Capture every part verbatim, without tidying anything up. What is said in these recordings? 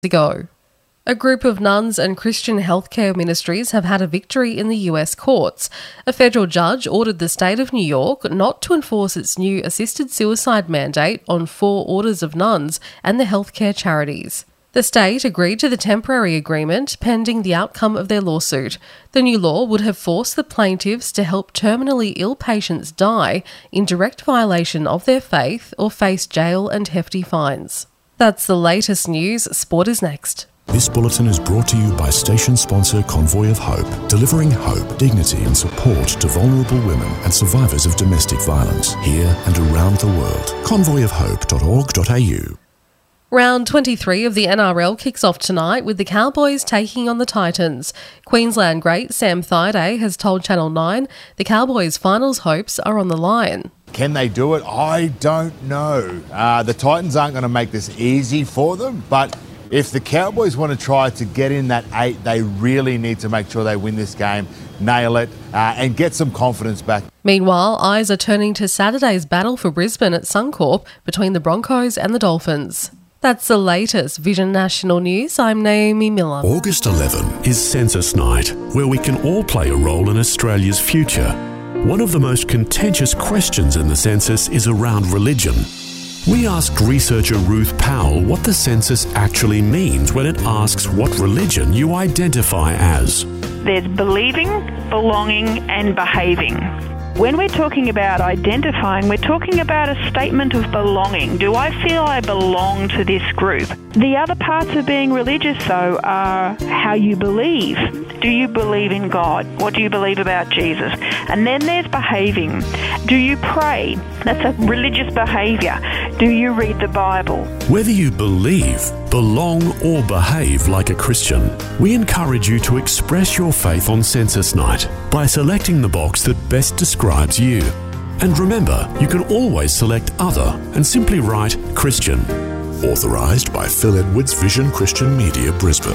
ago. A group of nuns and Christian healthcare ministries have had a victory in the U S courts. A federal judge ordered the state of New York not to enforce its new assisted suicide mandate on four orders of nuns and the healthcare charities. The state agreed to the temporary agreement pending the outcome of their lawsuit. The new law would have forced the plaintiffs to help terminally ill patients die in direct violation of their faith or face jail and hefty fines. That's the latest news. Sport is next. This bulletin is brought to you by station sponsor Convoy of Hope, delivering hope, dignity and support to vulnerable women and survivors of domestic violence, here and around the world. convoy of hope dot org dot a u. Round twenty-three of the N R L kicks off tonight with the Cowboys taking on the Titans. Queensland great Sam Thaiday has told Channel nine the Cowboys' finals hopes are on the line. Can they do it? I don't know. Uh, the Titans aren't going to make this easy for them, but if the Cowboys want to try to get in that eight, they really need to make sure they win this game, nail it, uh, and get some confidence back. Meanwhile, eyes are turning to Saturday's battle for Brisbane at Suncorp between the Broncos and the Dolphins. That's the latest Vision National News. I'm Naomi Miller. August eleventh is Census Night, where we can all play a role in Australia's future. One of the most contentious questions in the census is around religion. We asked researcher Ruth Powell what the census actually means when it asks what religion you identify as. There's believing, belonging and behaving. When we're talking about identifying, we're talking about a statement of belonging. Do I feel I belong to this group? The other parts of being religious, though, are how you believe. Do you believe in God? What do you believe about Jesus? And then there's behaving. Do you pray? That's a religious behaviour. Do you read the Bible? Whether you believe, belong or behave like a Christian, we encourage you to express your faith on Census Night by selecting the box that best describes you. And remember, you can always select Other and simply write Christian. Authorised by Phil Edwards Vision Christian Media, Brisbane.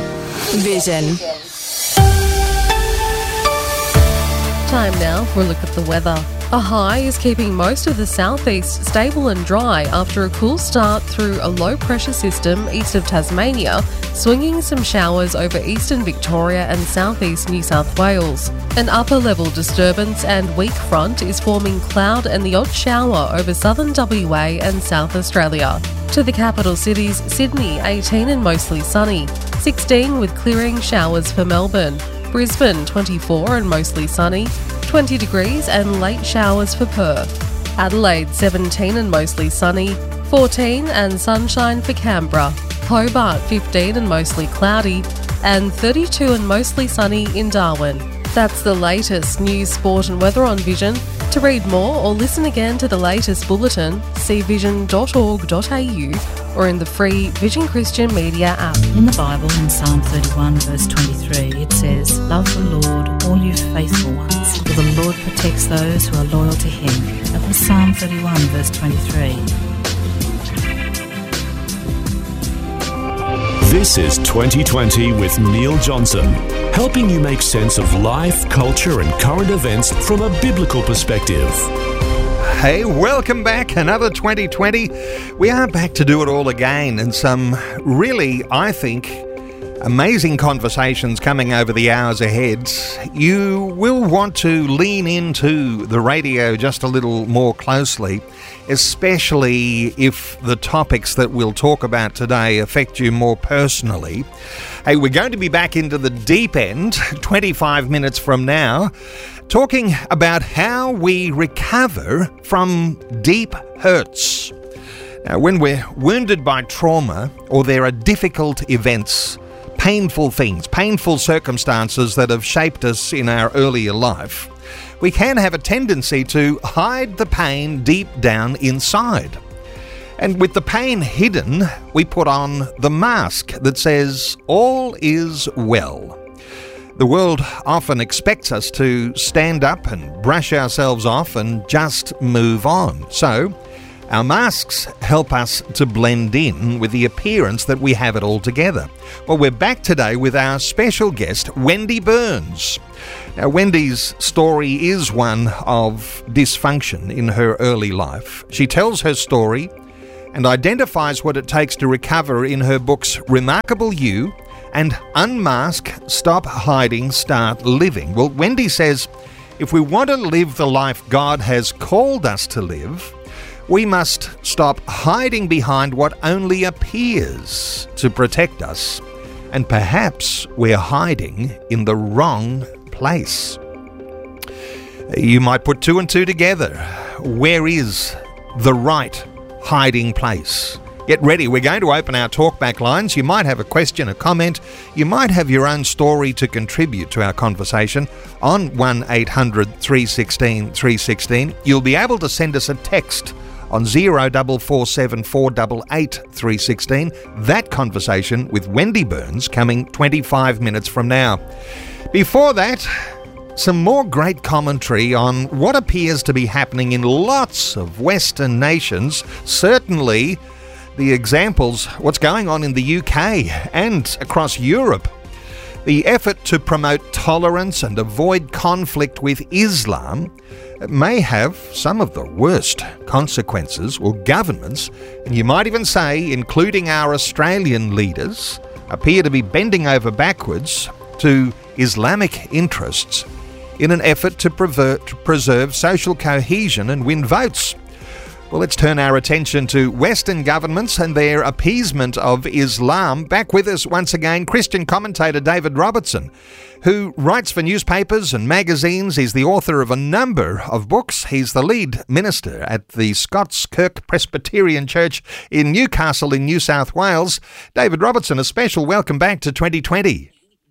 Vision. Time now for a look at the weather. A high is keeping most of the southeast stable and dry after a cool start through a low-pressure system east of Tasmania, swinging some showers over eastern Victoria and southeast New South Wales. An upper-level disturbance and weak front is forming cloud and the odd shower over southern W A and South Australia. To the capital cities, Sydney eighteen and mostly sunny, sixteen with clearing showers for Melbourne, Brisbane twenty-four and mostly sunny, twenty degrees and late showers for Perth. Adelaide seventeen and mostly sunny, fourteen and sunshine for Canberra. Hobart fifteen and mostly cloudy, and thirty-two and mostly sunny in Darwin. That's the latest news, sport and weather on Vision. To read more or listen again to the latest bulletin, see vision dot org dot a u or in the free Vision Christian Media app. In the Bible, in Psalm thirty-one, verse twenty-three, it says, "Love the Lord, all you faithful ones, for the Lord protects those who are loyal to him." That was Psalm thirty-one, verse twenty-three. This is twenty twenty with Neil Johnson, helping you make sense of life, culture and current events from a biblical perspective. Hey, welcome back. Another twenty twenty. We are back to do it all again, and some really, I think, amazing conversations coming over the hours ahead. You will want to lean into the radio just a little more closely, especially if the topics that we'll talk about today affect you more personally. Hey, we're going to be back into the deep end twenty-five minutes from now, talking about how we recover from deep hurts. Now, when we're wounded by trauma or there are difficult events, painful things, painful circumstances that have shaped us in our earlier life, we can have a tendency to hide the pain deep down inside. And with the pain hidden, we put on the mask that says, all is well. The world often expects us to stand up and brush ourselves off and just move on. So, our masks help us to blend in with the appearance that we have it all together. Well, we're back today with our special guest, Wendy Burns. Now, Wendy's story is one of dysfunction in her early life. She tells her story and identifies what it takes to recover in her books Remarkable You and Unmask, Stop Hiding, Start Living. Well, Wendy says, if we want to live the life God has called us to live, we must stop hiding behind what only appears to protect us. And perhaps we're hiding in the wrong place. You might put two and two together. Where is the right hiding place? Get ready, we're going to open our talkback lines. You might have a question, a comment. You might have your own story to contribute to our conversation on one eight hundred three one six three one six. You'll be able to send us a text on zero four four seven four eight eight three one six. That conversation with Wendy Burns coming twenty-five minutes from now. Before that, some more great commentary on what appears to be happening in lots of Western nations, certainly the examples, what's going on in the U K and across Europe. The effort to promote tolerance and avoid conflict with Islam may have some of the worst consequences, or governments, and you might even say, including our Australian leaders, appear to be bending over backwards to Islamic interests in an effort to, pervert, to preserve social cohesion and win votes. Well, let's turn our attention to Western governments and their appeasement of Islam. Back with us once again, Christian commentator David Robertson, who writes for newspapers and magazines. He's the author of a number of books. He's the lead minister at the Scots Kirk Presbyterian Church in Newcastle in New South Wales. David Robertson, a special welcome back to twenty twenty.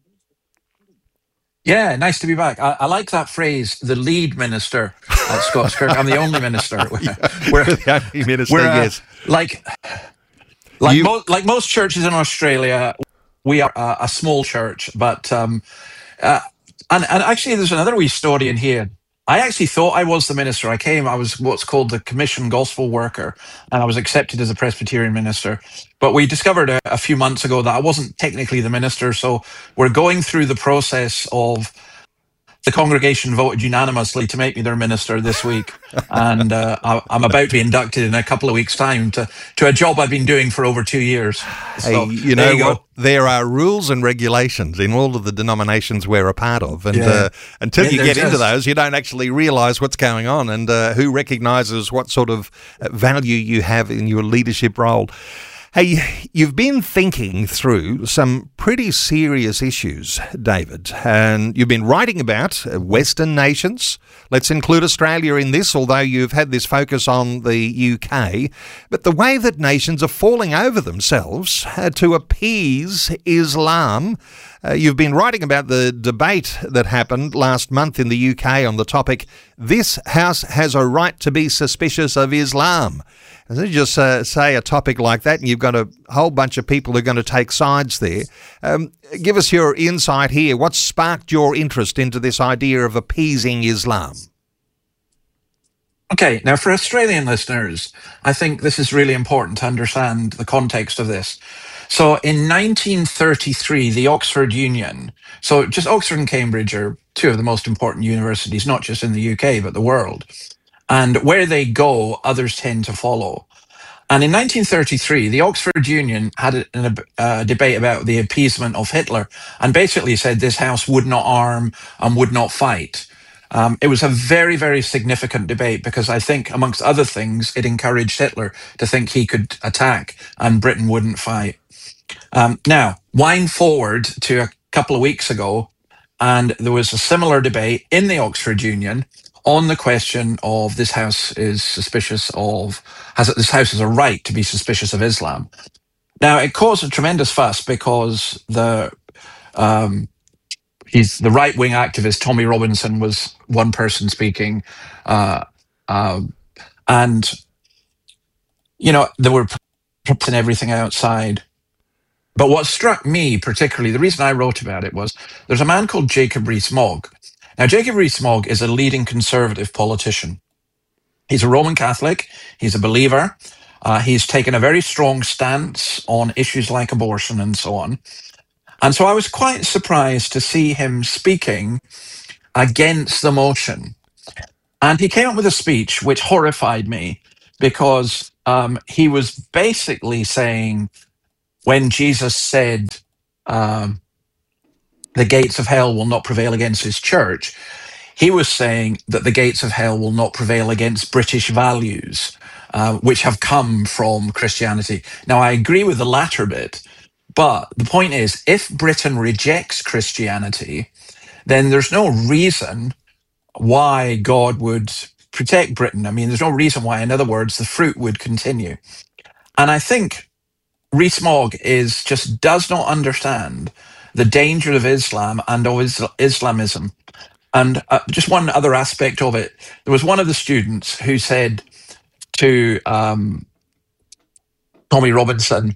Yeah, nice to be back. I, I like that phrase, the lead minister at Scots Kirk. I'm the only minister. yeah, we're the only minister, we're, uh, yes. Like, like, you... mo- like most churches in Australia, we are uh, a small church. But, um, uh, and, and actually, there's another wee story in here. I actually thought I was the minister. I came, I was what's called the commissioned gospel worker, and I was accepted as a Presbyterian minister. But we discovered a, a few months ago that I wasn't technically the minister, so we're going through the process of the congregation voted unanimously to make me their minister this week, and uh, I, I'm about to be inducted in a couple of weeks' time to, to a job I've been doing for over two years. So, hey, you know you what? There are rules and regulations in all of the denominations we're a part of, and yeah. uh, until yeah, you get into just... those, you don't actually realise what's going on and uh, who recognises what sort of value you have in your leadership role. Hey, you've been thinking through some pretty serious issues, David, and you've been writing about Western nations. Let's include Australia in this, although you've had this focus on the U K. But the way that nations are falling over themselves uh, to appease Islam. Uh, you've been writing about the debate that happened last month in the U K on the topic, "This House has a right to be suspicious of Islam." And so you just uh, say a topic like that and you've got a whole bunch of people who are going to take sides there. Um, give us your insight here. What sparked your interest into this idea of appeasing Islam? Okay, now for Australian listeners, I think this is really important to understand the context of this. So in nineteen thirty-three, the Oxford Union, so just Oxford and Cambridge are two of the most important universities, not just in the U K, but the world. And where they go, others tend to follow. And in nineteen thirty-three, the Oxford Union had a, a, a debate about the appeasement of Hitler and basically said this house would not arm and would not fight. Um, it was a very, very significant debate because I think, amongst other things, it encouraged Hitler to think he could attack and Britain wouldn't fight. Um, now, wind forward to a couple of weeks ago, and there was a similar debate in the Oxford Union on the question of this house is suspicious of, has this house has a right to be suspicious of Islam. Now, it caused a tremendous fuss because the um, he's the right-wing activist Tommy Robinson was one person speaking, uh, uh, and you know there were props and everything outside. But what struck me particularly, the reason I wrote about it was there's a man called Jacob Rees-Mogg. Now, Jacob Rees-Mogg is a leading conservative politician. He's a Roman Catholic. He's a believer. Uh, he's taken a very strong stance on issues like abortion and so on. And so I was quite surprised to see him speaking against the motion. And he came up with a speech which horrified me because um, he was basically saying, when Jesus said, um, the gates of hell will not prevail against his church, he was saying that the gates of hell will not prevail against British values, uh, which have come from Christianity. Now, I agree with the latter bit, but the point is, if Britain rejects Christianity, then there's no reason why God would protect Britain. I mean, there's no reason why, in other words, the fruit would continue. And I think Rees-Mogg is just does not understand the danger of Islam and of Islamism. And uh, just one other aspect of it, there was one of the students who said to um, Tommy Robinson,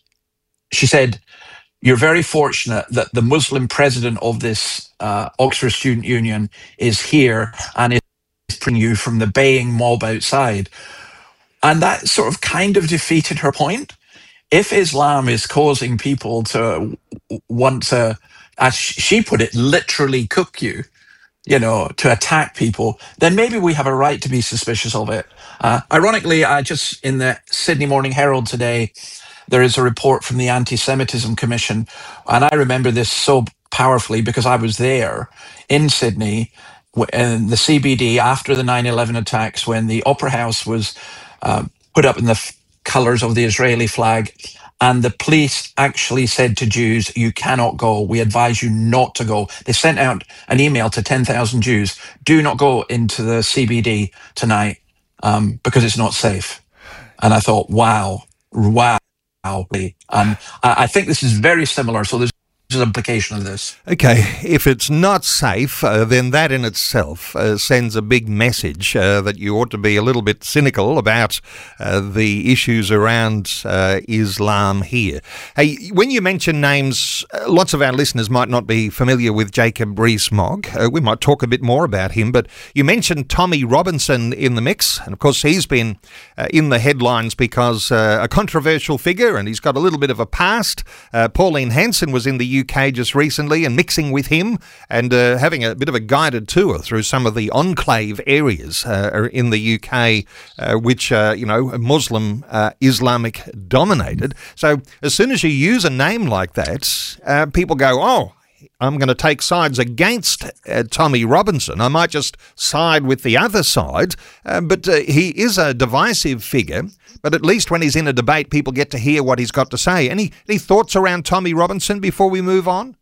she said, "You're very fortunate that the Muslim president of this uh, Oxford Student Union is here and is bringing you from the baying mob outside." And that sort of kind of defeated her point. If Islam is causing people to want to, as she put it, literally cook you, you know, to attack people, then maybe we have a right to be suspicious of it. Uh, ironically, I just, in the Sydney Morning Herald today, there is a report from the Anti-Semitism Commission, and I remember this so powerfully because I was there in Sydney, in the C B D, after the nine eleven attacks, when the Opera House was uh, put up in the f- colours of the Israeli flag, and the police actually said to Jews, "You cannot go. We advise you not to go." They sent out an email to ten thousand Jews, "Do not go into the C B D tonight um, because it's not safe." And I thought, wow, wow. And I think this is very similar. So there's an implication of this. Okay, if it's not safe, uh, then that in itself uh, sends a big message uh, that you ought to be a little bit cynical about uh, the issues around uh, Islam here. Hey, when you mention names, uh, lots of our listeners might not be familiar with Jacob Rees-Mogg. Uh, we might talk a bit more about him, but you mentioned Tommy Robinson in the mix, and of course he's been uh, in the headlines because uh, a controversial figure, and he's got a little bit of a past. Uh, Pauline Hanson was in the U K just recently and mixing with him and uh, having a bit of a guided tour through some of the enclave areas uh, in the U K, uh, which, uh, you know, Muslim uh, Islamic dominated. So as soon as you use a name like that, uh, people go, oh, I'm going to take sides against uh, Tommy Robinson. I might just side with the other side, uh, but uh, he is a divisive figure. But at least when he's in a debate, people get to hear what he's got to say. Any any thoughts around Tommy Robinson before we move on?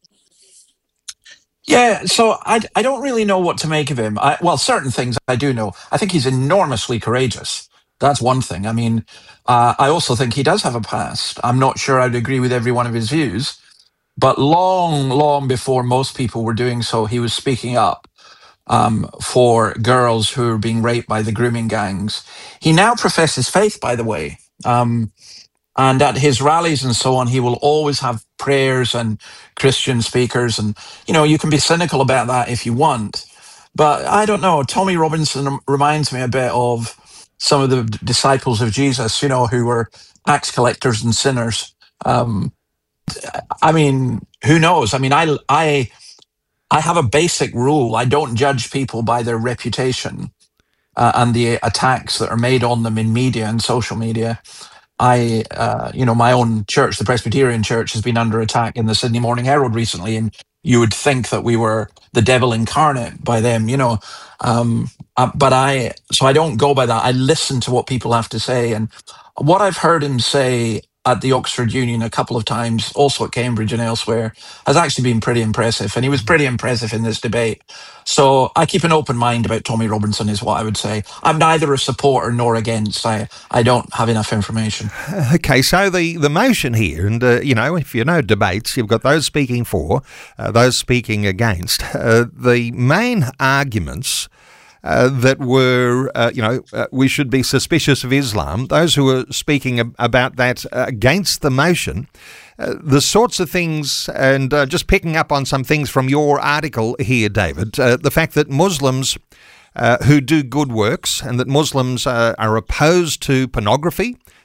Yeah, so I, I don't really know what to make of him. I, well, certain things I do know. I think he's enormously courageous. That's one thing. I mean, uh, I also think he does have a past. I'm not sure I'd agree with every one of his views. But long, long before most people were doing so, he was speaking up um, for girls who are being raped by the grooming gangs. He now professes faith, by the way. Um, and at his rallies and so on, he will always have prayers and Christian speakers. And, you know, you can be cynical about that if you want. But I don't know. Tommy Robinson reminds me a bit of some of the disciples of Jesus, you know, who were tax collectors and sinners. Um, I mean, who knows? I mean, I, I, I have a basic rule. I don't judge people by their reputation uh, and the attacks that are made on them in media and social media. I, uh, you know, my own church, the Presbyterian Church, has been under attack in the Sydney Morning Herald recently, and you would think that we were the devil incarnate by them, you know. Um, uh, but I, so I don't go by that. I listen to what people have to say, and what I've heard him say at the Oxford Union a couple of times, also at Cambridge and elsewhere, has actually been pretty impressive. And he was pretty impressive in this debate. So I keep an open mind about Tommy Robinson is what I would say. I'm neither a supporter nor against. I, I don't have enough information. Okay, so the, the motion here, and, uh, you know, if you know debates, you've got those speaking for, uh, those speaking against. Uh, the main arguments Uh, that were, uh, you know, uh, we should be suspicious of Islam. Those who are speaking ab- about that uh, against the motion, uh, the sorts of things, and uh, just picking up on some things from your article here, David, uh, the fact that Muslims uh, who do good works and that Muslims uh, are opposed to pornography,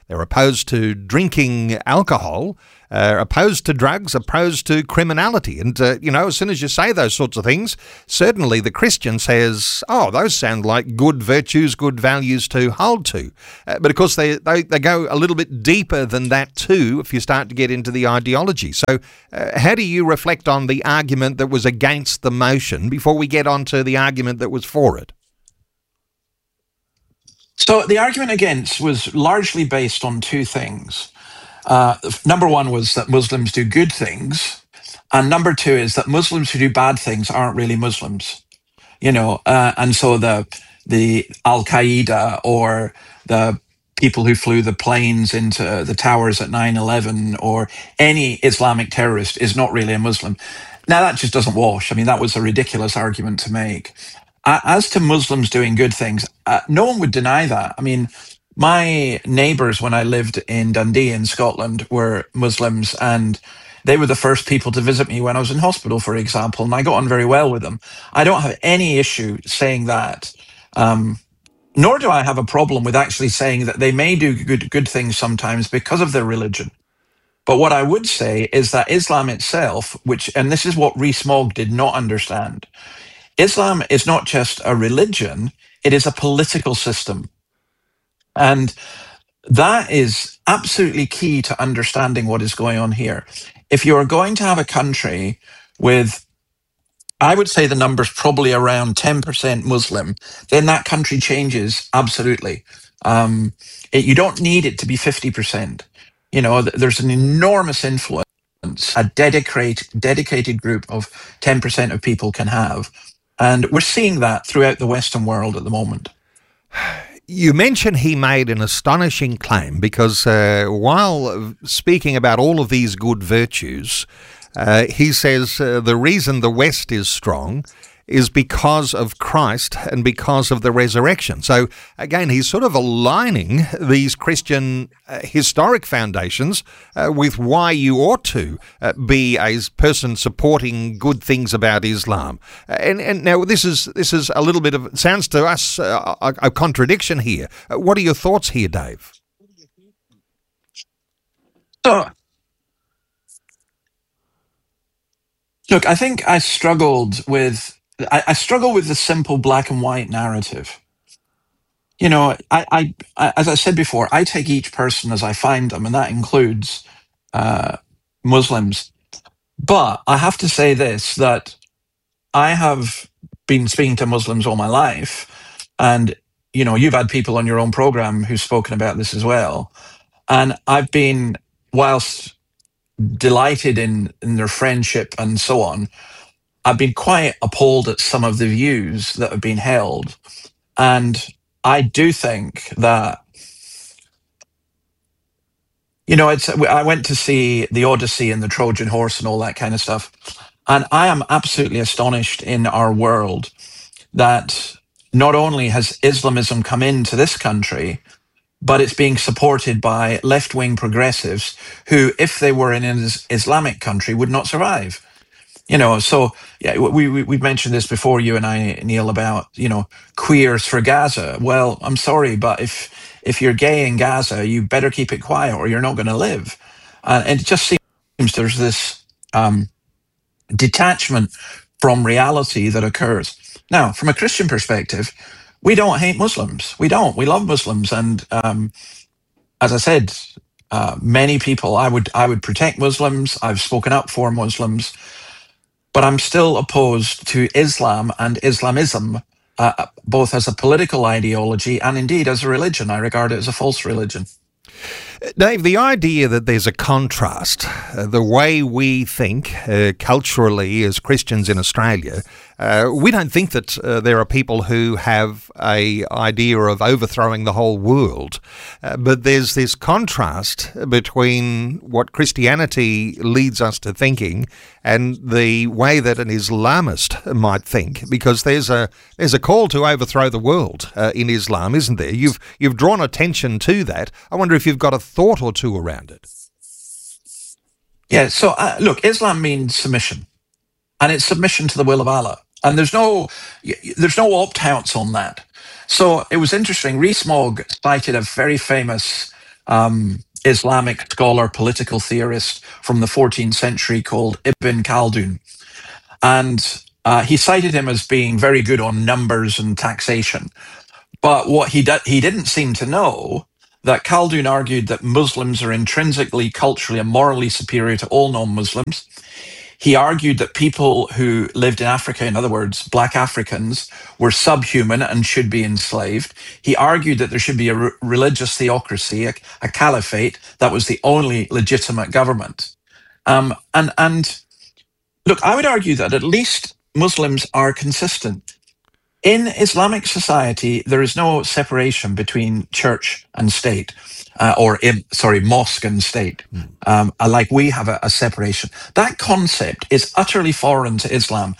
they're opposed to drinking alcohol, uh, opposed to drugs, opposed to criminality. And, uh, you know, as soon as you say those sorts of things, certainly the Christian says, oh, those sound like good virtues, good values to hold to. Uh, but, of course, they, they, they go a little bit deeper than that too if you start to get into the ideology. So uh, how do you reflect on the argument that was against the motion before we get on to the argument that was for it? So the argument against was largely based on two things. Uh, number one was that Muslims do good things, and number two is that Muslims who do bad things aren't really Muslims, you know. Uh, and so the the Al Qaeda or the people who flew the planes into the towers at nine eleven or any Islamic terrorist is not really a Muslim. Now that just doesn't wash. I mean, that was a ridiculous argument to make. As to Muslims doing good things, uh, no one would deny that. I mean, my neighbours when I lived in Dundee in Scotland were Muslims, and they were the first people to visit me when I was in hospital, for example, and I got on very well with them. I don't have any issue saying that, um, nor do I have a problem with actually saying that they may do good, good things sometimes because of their religion. But what I would say is that Islam itself, which, and this is what Rees-Mogg did not understand, Islam is not just a religion, it is a political system. And that is absolutely key to understanding what is going on here. If you are going to have a country with, I would say the number's probably around ten percent Muslim, then that country changes absolutely. Um, it, you don't need it to be fifty percent. You know, there's an enormous influence a dedicated, dedicated group of ten percent of people can have. And we're seeing that throughout the Western world at the moment. You mentioned he made an astonishing claim because uh, while speaking about all of these good virtues, uh, he says uh, the reason the West is strong is because of Christ and because of the resurrection. So again, he's sort of aligning these Christian uh, historic foundations uh, with why you ought to uh, be a person supporting good things about Islam. Uh, and, and now this is this is a little bit of, sounds to us uh, a, a contradiction here. Uh, what are your thoughts here, Dave? So, look, I think I struggled with I, I struggle with the simple black and white narrative. You know, I, I, I, as I said before, I take each person as I find them, and that includes uh, Muslims. But I have to say this, that I have been speaking to Muslims all my life, and, you know, you've had people on your own program who've spoken about this as well. And I've been, whilst delighted in, in their friendship and so on, I've been quite appalled at some of the views that have been held. And I do think that, you know, it's, I went to see the Odyssey and the Trojan Horse and all that kind of stuff. And I am absolutely astonished in our world that not only has Islamism come into this country, but it's being supported by left-wing progressives who, if they were in an Islamic country, would not survive. You know, so yeah, we, we we've mentioned this before, you and I, Neil, about, you know, queers for Gaza. Well, I'm sorry, but if if you're gay in Gaza, you better keep it quiet or you're not going to live. Uh, and it just seems there's this um, detachment from reality that occurs. Now, from a Christian perspective, we don't hate Muslims. We don't. We love Muslims, and um, as I said, uh, many people. I would I would protect Muslims. I've spoken up for Muslims. But I'm still opposed to Islam and Islamism, uh, both as a political ideology and indeed as a religion. I regard it as a false religion. Dave, the idea that there's a contrast, uh, the way we think uh, culturally as Christians in Australia, uh, we don't think that uh, there are people who have a idea of overthrowing the whole world. Uh, but there's this contrast between what Christianity leads us to thinking and the way that an Islamist might think, because there's a there's a call to overthrow the world uh, in Islam, isn't there? You've you've drawn attention to that. I wonder if you've got a thought or two around it. Yeah, so uh, look, Islam means submission, and it's submission to the will of Allah, and there's no there's no opt-outs on that. So it was interesting. Rees-Mogg cited a very famous um, Islamic scholar, political theorist from the fourteenth century called Ibn Khaldun. And uh, he cited him as being very good on numbers and taxation. But what he, di- he didn't seem to know that Khaldun argued that Muslims are intrinsically, culturally, and morally superior to all non-Muslims. He argued that people who lived in Africa, in other words, black Africans, were subhuman and should be enslaved. He argued that there should be a re- religious theocracy, a, a caliphate, that was the only legitimate government. Um, and, and look, I would argue that at least Muslims are consistent. In Islamic society, there is no separation between church and state, uh, or in, sorry, mosque and state. Um, like we have a, a separation. That concept is utterly foreign to Islam,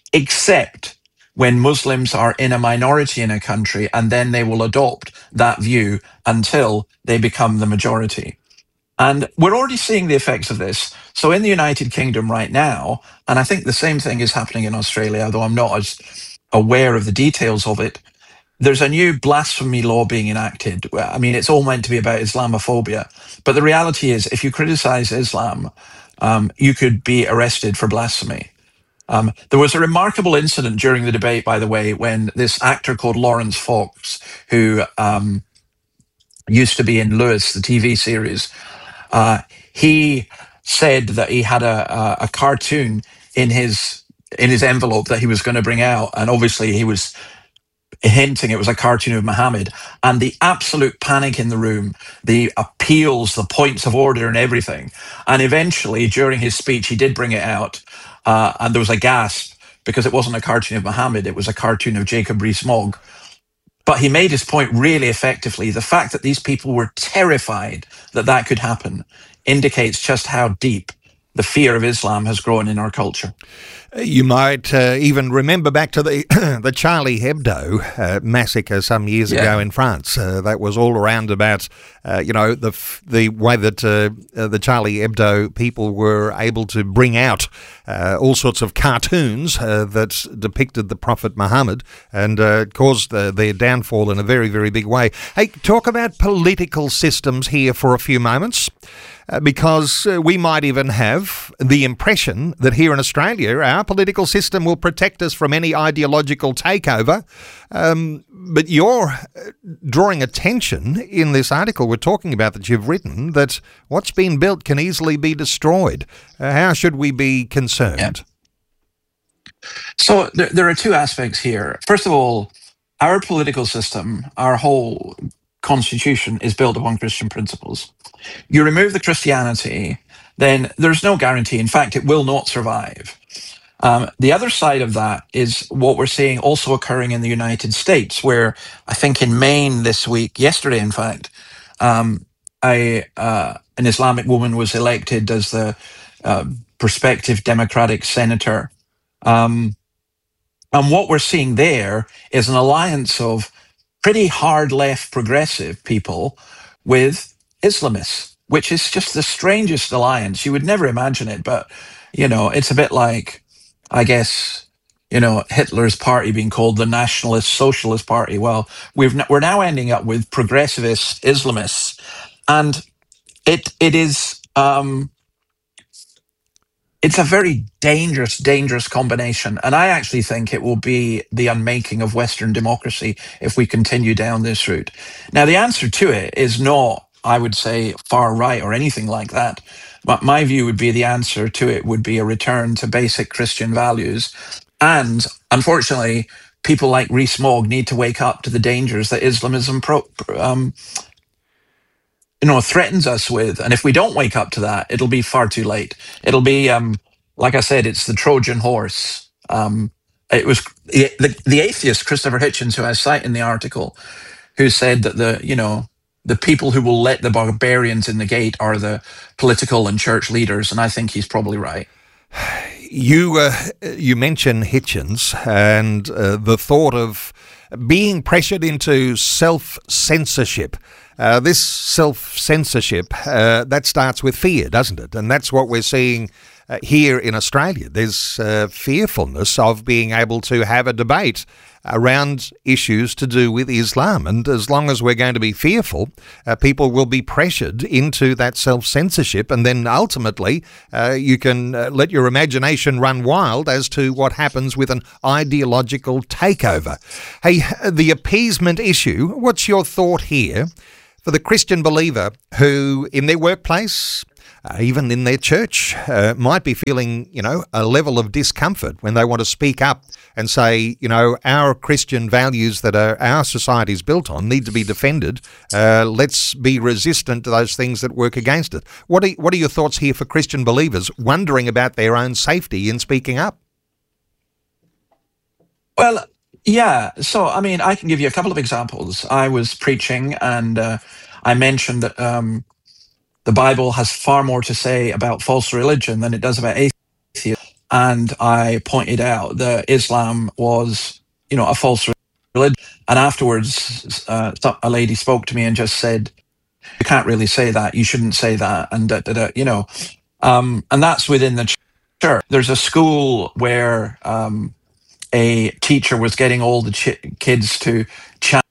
except when Muslims are in a minority in a country, and then they will adopt that view until they become the majority. And we're already seeing the effects of this. So in the United Kingdom right now, and I think the same thing is happening in Australia, although I'm not as aware of the details of it, there's a new blasphemy law being enacted. I mean, it's all meant to be about Islamophobia. But the reality is, if you criticize Islam, um, you could be arrested for blasphemy. Um, there was a remarkable incident during the debate, by the way, when this actor called Lawrence Fox, who um, used to be in Lewis, the T V series, uh, he said that he had a, a, a cartoon in his in his envelope that he was going to bring out. And obviously he was hinting it was a cartoon of Muhammad, and the absolute panic in the room, the appeals, the points of order and everything. And eventually during his speech, he did bring it out. Uh, and there was a gasp because it wasn't a cartoon of Muhammad. It was a cartoon of Jacob Rees-Mogg. But he made his point really effectively. The fact that these people were terrified that that could happen indicates just how deep the fear of Islam has grown in our culture. You might uh, even remember back to the the Charlie Hebdo uh, massacre some years yeah. ago in France. Uh, that was all around about, uh, you know, the the way that uh, uh, the Charlie Hebdo people were able to bring out uh, all sorts of cartoons uh, that depicted the Prophet Muhammad and uh, caused uh, their downfall in a very, very big way. Hey, talk about political systems here for a few moments. Uh, because uh, we might even have the impression that here in Australia, our political system will protect us from any ideological takeover. Um, but you're drawing attention in this article we're talking about that you've written that what's been built can easily be destroyed. Uh, how should we be concerned? Yeah. So there, there are two aspects here. First of all, our political system, our whole constitution is built upon Christian principles. You remove the Christianity, then there's no guarantee. In fact, it will not survive. Um, the other side of that is what we're seeing also occurring in the United States, where I think in Maine this week, yesterday, in fact, um, a, uh, an Islamic woman was elected as the uh, prospective Democratic senator. Um, and what we're seeing there is an alliance of pretty hard left progressive people with Islamists, which is just the strangest alliance. You would never imagine it, but, you know, it's a bit like, I guess, you know, Hitler's party being called the Nationalist Socialist Party. Well, we've we're now ending up with progressivist Islamists, and it it is um, it's a very dangerous, dangerous combination. And I actually think it will be the unmaking of Western democracy if we continue down this route. Now, the answer to it is not, I would say, far right or anything like that. But my view would be the answer to it would be a return to basic Christian values. And unfortunately, people like Rees-Mogg need to wake up to the dangers that Islamism pro, um, you know, threatens us with. And if we don't wake up to that, it'll be far too late. It'll be, um, like I said, it's the Trojan horse. Um, it was the, the atheist, Christopher Hitchens, who I cite in the article, who said that the, you know, the people who will let the barbarians in the gate are the political and church leaders. And I think he's probably right. You uh, you mention Hitchens and uh, the thought of being pressured into self-censorship. Uh, this self-censorship, uh, that starts with fear, doesn't it? And that's what we're seeing uh, here in Australia. There's uh, fearfulness of being able to have a debate around issues to do with Islam. And as long as we're going to be fearful, uh, people will be pressured into that self-censorship, and then ultimately uh, you can uh, let your imagination run wild as to what happens with an ideological takeover. Hey, the appeasement issue, what's your thought here for the Christian believer who in their workplace, Uh, even in their church, uh, might be feeling, you know, a level of discomfort when they want to speak up and say, you know, our Christian values that are, our society is built on need to be defended. Uh, let's be resistant to those things that work against it. What are, what are your thoughts here for Christian believers wondering about their own safety in speaking up? Well, yeah. So, I mean, I can give you a couple of examples. I was preaching and uh, I mentioned that um, the Bible has far more to say about false religion than it does about atheism. And I pointed out that Islam was, you know, a false religion. And afterwards, uh, a lady spoke to me and just said, you can't really say that. You shouldn't say that. And, da, da, da, you know, um, and that's within the church. There's a school where um, a teacher was getting all the ch- kids to chant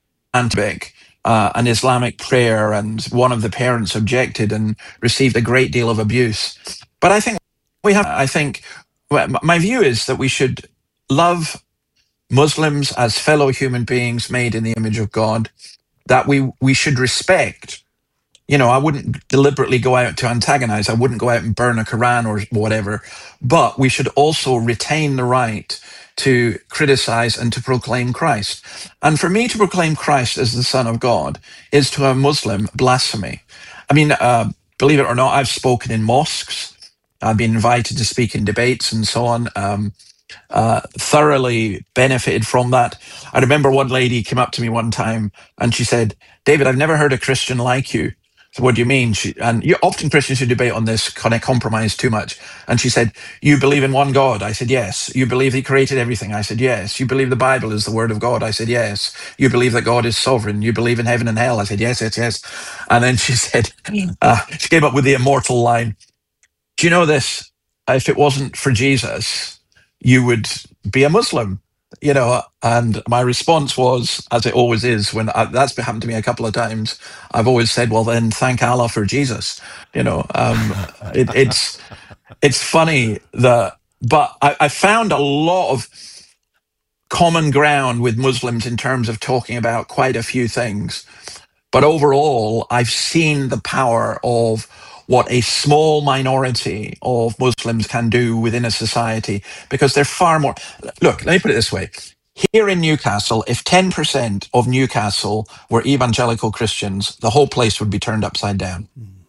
Uh, an Islamic prayer, and one of the parents objected and received a great deal of abuse. But I think we have, I think, my view is that we should love Muslims as fellow human beings made in the image of God, that we, we should respect. You know, I wouldn't deliberately go out to antagonize. I wouldn't go out and burn a Quran or whatever, but we should also retain the right to criticize and to proclaim Christ. And for me to proclaim Christ as the Son of God is to a Muslim blasphemy. I mean, uh, believe it or not, I've spoken in mosques. I've been invited to speak in debates and so on. Um, uh, thoroughly benefited from that. I remember one lady came up to me one time and she said, David, I've never heard a Christian like you. So what do you mean? She, and you, often Christians who debate on this kind of compromise too much. And she said, you believe in one God? I said, yes. You believe he created everything? I said, yes. You believe the Bible is the word of God? I said, yes. You believe that God is sovereign? You believe in heaven and hell? I said, yes, yes, yes. And then she said, uh, she came up with the immortal line, do you know this? If it wasn't for Jesus, you would be a Muslim. You know, and my response was, as it always is, when I, that's happened to me a couple of times, I've always said, well, then thank Allah for Jesus. You know, um, it, it's it's funny that, but I, I found a lot of common ground with Muslims in terms of talking about quite a few things. But overall, I've seen the power of what a small minority of Muslims can do within a society, because they're far more... Look, let me put it this way. Here in Newcastle, if ten percent of Newcastle were evangelical Christians, the whole place would be turned upside down.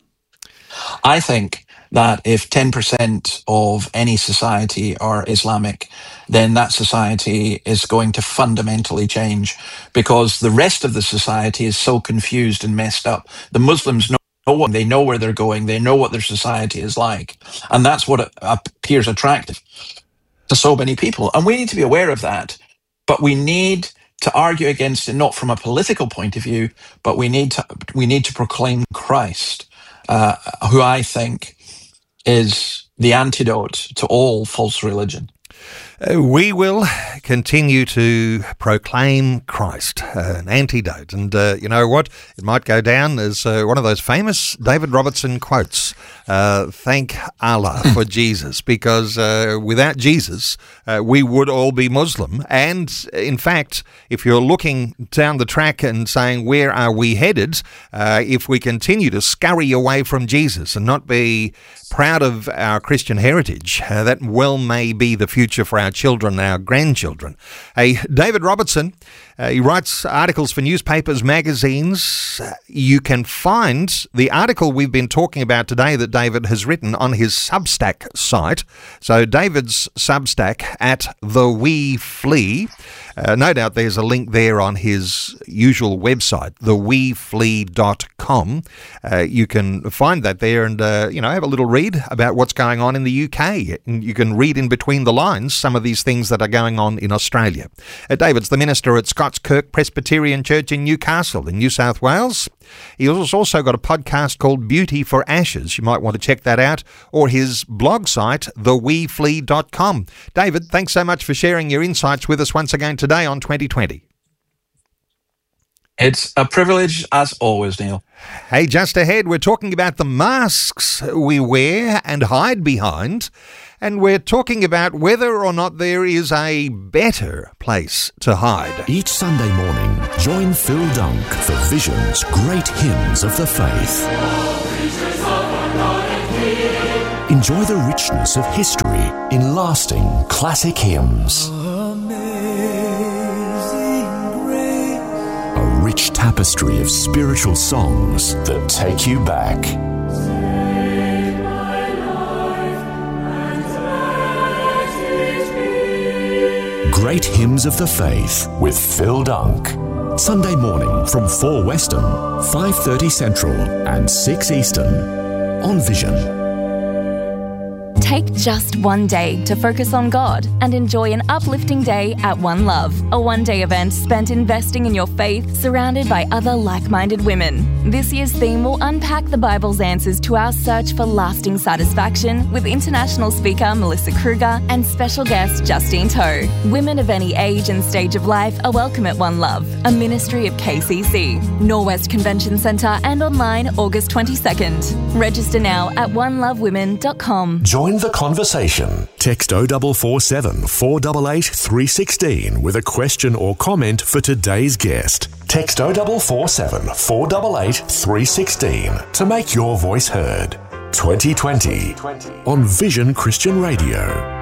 I think that if ten percent of any society are Islamic, then that society is going to fundamentally change, because the rest of the society is so confused and messed up. The Muslims know what they know where they're going, they know what their society is like, and that's what appears attractive to so many people. And we need to be aware of that, but we need to argue against it, not from a political point of view, but we need to we need to proclaim Christ, uh, who I think is the antidote to all false religion. Uh, we will continue to proclaim Christ, uh, an antidote. And uh, you know what? It might go down as uh, one of those famous David Robertson quotes, uh, thank Allah for Jesus, because uh, without Jesus, uh, we would all be Muslim. And in fact, if you're looking down the track and saying, where are we headed, uh, if we continue to scurry away from Jesus and not be proud of our Christian heritage, uh, that well may be the future for our children and our grandchildren. Hey, David Robertson, uh, he writes articles for newspapers, magazines. Uh, you can find the article we've been talking about today that David has written on his Substack site. So David's Substack at The We Flee. Uh, no doubt there's a link there on his usual website, the we flee dot com. Uh, you can find that there and, uh, you know, have a little read about what's going on in the U K. And you can read in between the lines some of these things that are going on in Australia. Uh, David's the minister at Scots Kirk Presbyterian Church in Newcastle in New South Wales. He's also got a podcast called Beauty for Ashes. You might want to check that out, or his blog site, the we flee dot com. David, thanks so much for sharing your insights with us once again today on twenty twenty. It's a privilege as always, Neil. Hey, just ahead, we're talking about the masks we wear and hide behind, and we're talking about whether or not there is a better place to hide. Each Sunday morning, join Phil Dunk for Vision's Great Hymns of the Faith. Enjoy the richness of history in lasting classic hymns. A rich tapestry of spiritual songs that take you back. Great Hymns of the Faith with Phil Dunk. Sunday morning from four Western, five thirty Central and six Eastern on Vision. Take just one day to focus on God and enjoy an uplifting day at One Love, a one-day event spent investing in your faith surrounded by other like-minded women. This year's theme will unpack the Bible's answers to our search for lasting satisfaction with international speaker Melissa Kruger and special guest Justine Toe. Women of any age and stage of life are welcome at One Love, a ministry of K C C. Norwest Convention Centre and online August twenty-second. Register now at one love women dot com. Join the conversation. Text oh four four seven, four eight eight, three one six with a question or comment for today's guest. Text oh four four seven, four eight eight, three one six to make your voice heard. twenty twenty on Vision Christian Radio.